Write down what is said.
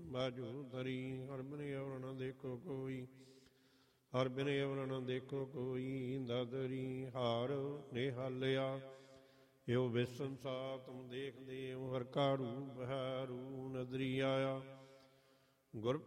ਬਾਜੂ ਧਰੀ। ਹਰ ਬਿਨ ਅਵਰ ਨ ਦੇਖੋ ਕੋਈ, ਹਰ ਬਿਨ ਅਵਰ ਨ ਦੇਖੋ ਕੋਈ। ਦਾਦਰੀ ਹਾਰ ਨਿਹਾਲਿਆ ਇਹੋ ਵਿਸੰਸਾ ਤੁਮ ਦੇਖਦੇ ਹੋ। ਹਰ ਕਾ ਰੂਪ ਹੈ ਰੂ ਨਦਰੀ ਆਇਆ। ਗੁਰ